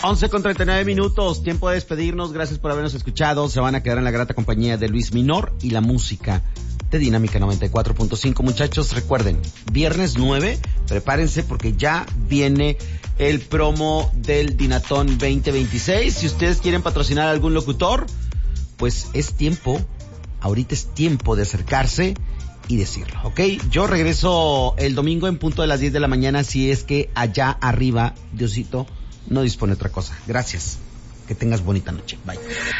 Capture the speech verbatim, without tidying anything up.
once con treinta y nueve minutos, tiempo de despedirnos, gracias por habernos escuchado, se van a quedar en la grata compañía de Luis Minor y la música de Dinámica noventa y cuatro punto cinco. Muchachos, recuerden, viernes nueve, prepárense porque ya viene el promo del Dinatón veinte veintiséis. Si ustedes quieren patrocinar a algún locutor, pues es tiempo, ahorita es tiempo de acercarse y decirlo, ¿ok? Yo regreso el domingo en punto de las diez de la mañana, si es que allá arriba, Diosito, no dispone otra cosa. Gracias. Que tengas bonita noche. Bye.